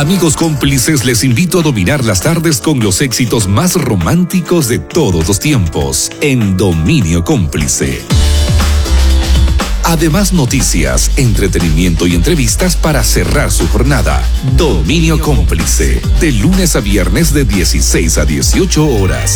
Amigos cómplices, les invito a dominar las tardes con los éxitos más románticos de todos los tiempos en Dominio Cómplice. Además, noticias, entretenimiento y entrevistas para cerrar su jornada. Dominio Cómplice, de lunes a viernes de 16 a 18 horas.